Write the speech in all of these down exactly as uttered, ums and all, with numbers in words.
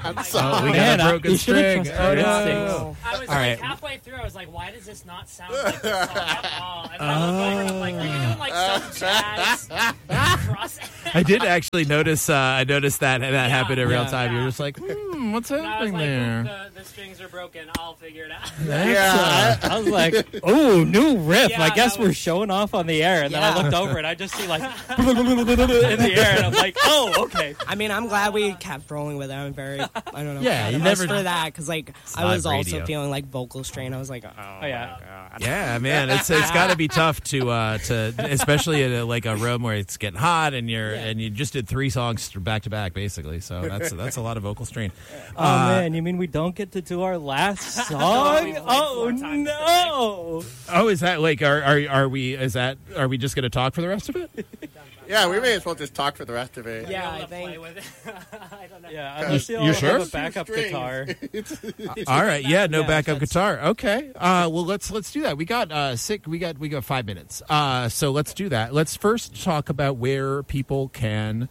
I'm my sorry. God. Oh, we Man, got a I- broken you should've string. trusted Oh, your no. instincts. I was All like right. halfway through, I was like, why does this not sound like this song at all? And then I look over and I'm like, are you doing like some jazz cross? I did actually notice. Uh, I noticed that that Yeah. happened in real Yeah. time. You're Yeah. just like, hmm, what's And I was happening like, there? the, the strings are broken. I'll figure it out. Yeah. I was like, "Oh, new riff! Yeah, I guess that we're was- showing off on the air." And then I Yeah. looked over and I just see like in the air, and I'm like, "Oh, okay." I mean, I'm glad we kept rolling with it. I'm very, I don't know. Yeah, proud you of never- us for that because like I live was also radio. feeling like vocal strain. I was like, oh, Oh yeah. Yeah, man, it's it's got to be tough to uh, to especially in a, like a room where it's getting hot and you're and you just did three songs back to back basically. So that's that's a lot of vocal strain. Oh Uh, man, you mean we don't get to do our last song? we've played Oh four times no! Oh, is that like are are are we? Is that are we just going to talk for the rest of it? Yeah, we may as well just talk for the rest of it. Yeah, I'll I play think- with it. I don't know. Yeah, unless you, You all sure? have a backup Strings. guitar. All right, yeah, no Yeah, backup that's- guitar. Okay, uh, well let's let's do that. We got uh, sick. We got we got five minutes. Uh, so let's do that. Let's first talk about where people can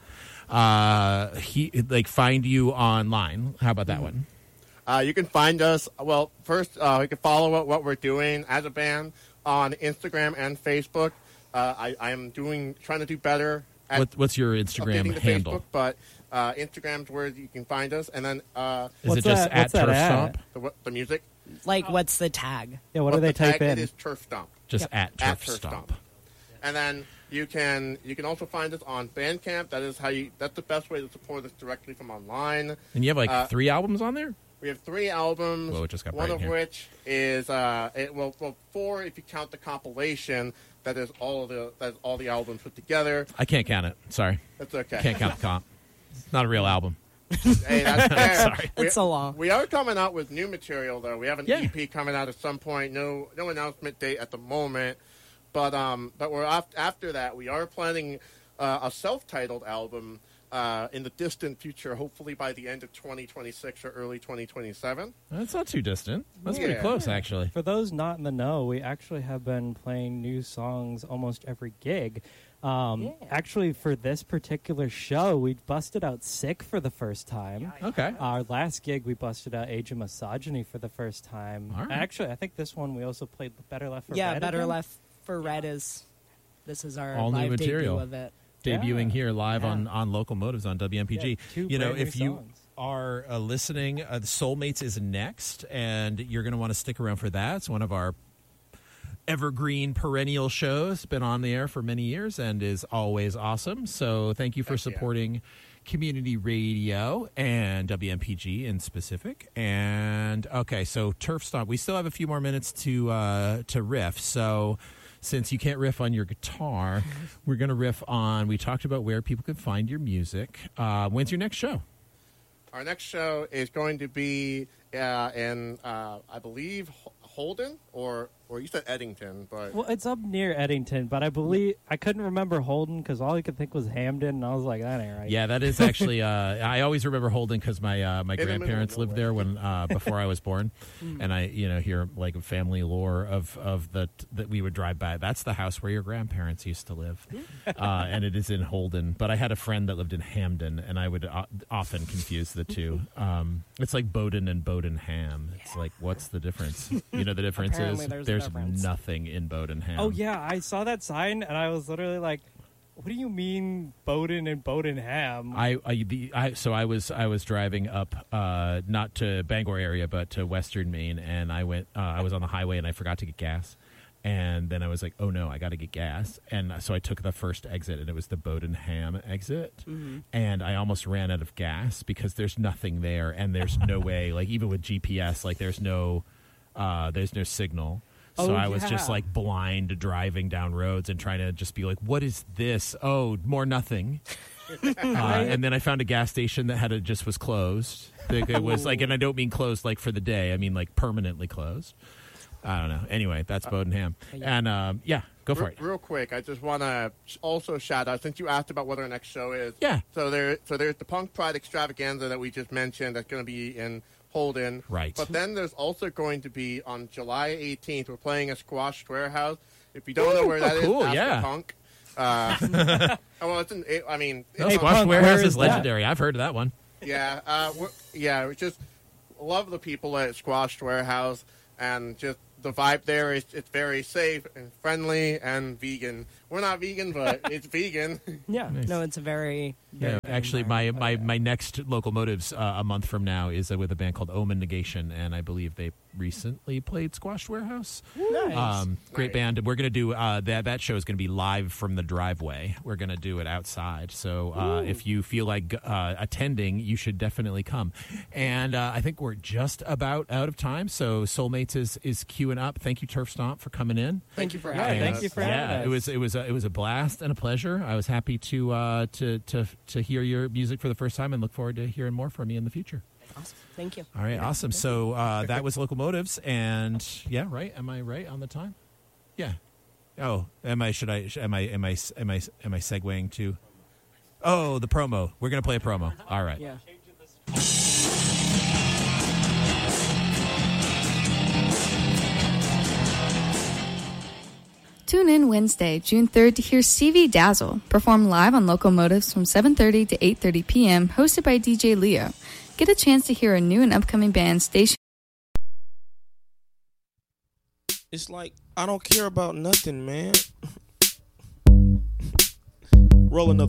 uh, he like find you online. How about that one? Uh, you can find us, well, first, uh, you can follow what, what we're doing as a band on Instagram and Facebook. Uh, I, I am doing, trying to do better at What, what's your Instagram updating the handle? Facebook, but uh, Instagram's where you can find us. And then uh, Is What's it just that- at what's that Turf at? Stomp? the, the music. like, what's the tag? Yeah, what do What they the type tag in? It is Turf Stomp. Just Yep. at At Turf Turf Stomp. Stomp. And then you can you can also find us on Bandcamp. That is how you. That's the best way to support us directly from online. And you have like Uh, three albums on there? We have three albums. Whoa, it just got one bright of in here. which is uh, it, well, well, four if you count the compilation. That is all of the that's all the albums put together. I can't count it. Sorry. That's okay. Can't count the comp. It's not a real album. Hey, that's fair. Sorry. We, It's so long. we are coming out with new material though. We have an Yeah. E P coming out at some point. No, no announcement date at the moment. But um, but we're off, after that. We are planning uh, a self-titled album uh, in the distant future. Hopefully by the end of twenty twenty-six or early twenty twenty-seven. That's not too distant. That's pretty Yeah. close, actually. For those not in the know, we actually have been playing new songs almost every gig. Um, Yeah. Actually, for this particular show, we busted out Sick for the first time. Okay. Our last gig, we busted out Age of Misogyny for the first time. All right. Actually, I think this one we also played Better Left for Yeah, Red Better again. Left for Red is. This is our All new live material. debut of it. Debuting Yeah. here live Yeah. on, on Local Motives on W M P G. Yeah, two you know, brand new if you songs. are uh, listening, uh, Soulmates is next, and you're going to want to stick around for that. It's one of our evergreen perennial shows. Been on the air for many years and is always awesome. So thank you for Heck yeah. supporting community radio and W M P G in specific. And okay, so Turf Stomp. We still have a few more minutes to uh, to riff. So since you can't riff on your guitar, we're going to riff on. We talked about where people can find your music. Uh, when's your next show? Our next show is going to be uh, in, uh, I believe, Ho- Holden or or you said Eddington, but Well, it's up near Eddington, but I believe I couldn't remember Holden because all I could think was Hamden, and I was like, that ain't right. Yeah, that is actually. Uh, I always remember Holden because my uh, my the middle of grandparents lived there when uh, before I was born, and I you know hear like a family lore of of the that we would drive by. That's the house where your grandparents used to live, uh, and it is in Holden. But I had a friend that lived in Hamden, and I would o- often confuse the two. Um, it's like Bowden and Bowdenham. It's like what's the difference? You know the difference Apparently is there's a difference. nothing in Bowdenham. Oh yeah, I saw that sign, and I was literally like, "What do you mean, Bowden and Bowdenham?" I, I, the, I so I was I was driving up uh, not to Bangor area but to Western Maine, and I went uh, I was on the highway and I forgot to get gas, and then I was like, oh no, I got to get gas, and so I took the first exit, and it was the Bowdenham exit, Mm-hmm. and I almost ran out of gas because there's nothing there, and there's no way, like even with G P S, like there's no uh, there's no signal. So Oh, I was yeah. just like blind driving down roads and trying to just be like, what is this? Oh, more nothing. uh, and then I found a gas station that had a, just was closed. Like, it was like, and I don't mean closed like for the day. I mean like permanently closed. I don't know. Anyway, that's Bowdenham. And um, yeah, go for Re- it. real quick, I just want to also shout out since you asked about what our next show is. Yeah. So there, so there's the Punk Pride Extravaganza that we just mentioned. That's going to be in Holden. Right. But then there's also going to be on July eighteenth. We're playing a Squash Warehouse. If you don't know where that Oh, is, cool, ask yeah. the Punk. Uh, oh, well, it's in, it, I mean, No, it's Squash Punk, Warehouse where is is that? legendary. I've heard of that one. Yeah, uh, we're, yeah, we just love the people at Squash Warehouse, and just the vibe there is it's very safe and friendly and vegan. We're not vegan, but it's vegan. Yeah, Nice. no, it's a very, very Yeah, very actually, my, environmental- my, oh, yeah. my next Locomotives uh, a month from now is uh, with a band called Omen Negation, and I believe they recently played Squash Warehouse. Nice. Um, great Nice. band. We're going to do uh, that. That show is going to be live from the driveway. We're going to do it outside. So uh, if you feel like uh, attending, you should definitely come. And uh, I think we're just about out of time. So Soulmates is is queuing up. Thank you, Turf Stomp, for coming in. Thank you for Yeah, having thank us. you for yeah, having us. it was it was a, it was a blast and a pleasure. I was happy to uh, to to to hear your music for the first time and look forward to hearing more from you in the future. Awesome. Thank you. All right, awesome. So uh, that was Locomotives, and yeah, right. Am I right on the time? Yeah. Oh, am I? Should I? sh- Am I? Am I? Am I? Am I segueing to? Oh, the promo. We're gonna play a promo. All right. Yeah. Tune in Wednesday, June third to hear C V Dazzle perform live on Locomotives from seven thirty to eight thirty p.m. hosted by D J Leo. Get a chance to hear a new and upcoming band station. It's like I don't care about nothing, man. Rolling up